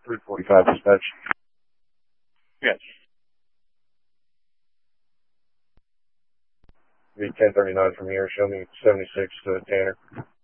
345 dispatch. Yes. Be 1039 from here. Show me 76 to Tanner.